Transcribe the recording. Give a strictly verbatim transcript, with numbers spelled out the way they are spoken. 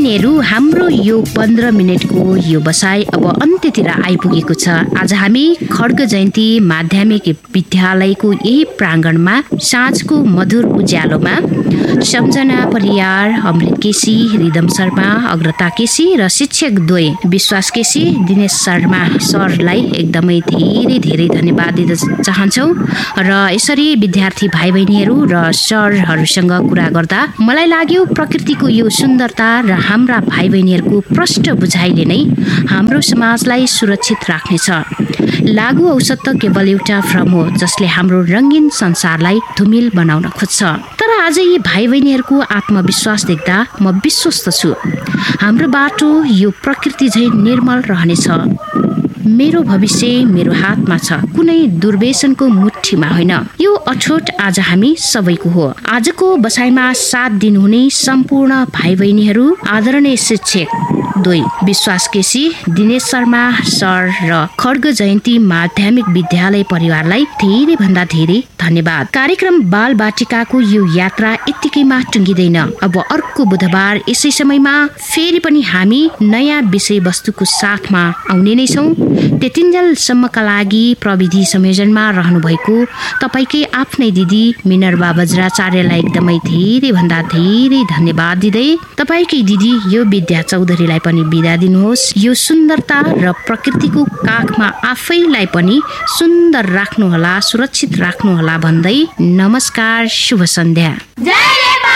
बहिनीहरू, हाम्रो यो पन्ध्र मिनटको यो बसाइ अब अन्त्यतिर आइपुगेको छ। आज हामी खड्ग जयन्ती माध्यमिक विद्यालयको यही प्राङ्गणमा साँझको मधुर उज्यालोमा सम्झना परियार, अमृत केसी, रिदम शर्मा, अग्रता केसी र शिक्षक द्वय विश्वास केसी, दिनेश शर्मा सरलाई एकदमै धेरै धेरै धन्यवाद दिन चाहन्छौँ। र यसरी विद्यार्थी भाइ बहिनीहरू र सरहरूसँग कुरा गर्दा मलाई लाग्यो प्रकृतिको यो सुन्दरता र हाम्रा भाइ बहिनीहरूको प्रष्ट बुझाइले नै हाम्रो समाजलाई सुरक्षित राख्नेछ। लागु औषध त केवल एउटा भ्रम हो जसले हाम्रो रङ्गीन संसारलाई धुमिल बनाउन खोज्छ। तर आज यी भाइ बहिनीहरूको आत्मविश्वास देख्दा म विश्वस्त छु हाम्रो बाटो यो प्रकृति झैँ निर्मल रहनेछ। मेरो भविष्य मेरो हातमा छ, कुनै दुर्व्यसनको मुठीमा होइन। यो अठोट आज हामी सबैको हो। आजको बसाइमा साथ दिनुहुने सम्पूर्ण भाइ बहिनीहरू, आदरणीय शिक्षक दुई विश्वास केसी, दिनेश शर्मा सर र खड्ग जयन्ती माध्यमिक विद्यालय परिवारलाई धेरै भन्दा धेरै धन्यवाद। कार्यक्रम बाल बाटिकाको यो यात्रा यत्तिकैमा टुङ्गिँदैन। अब अर्को बुधबार यसै समयमा फेरि पनि हामी नयाँ विषयवस्तुको साथमा आउने नै छौँ। त्यतिन्जेलसम्मका लागि प्रविधि संयोजनमा रहनुभएको तपाईँकै आफ्नै दिदी मिनर्वा बज्राचार्यलाई एकदमै धेरै भन्दा धेरै धन्यवाद दिँदै तपाईँकै दिदी यो विद्या चौधरीलाई पनि बिदा दिनुहोस्। यो सुन्दरता र प्रकृतिको काखमा आफैलाई पनि सुन्दर राख्नुहोला, सुरक्षित राख्नुहोला भन्दै नमस्कार, शुभ सन्ध्या।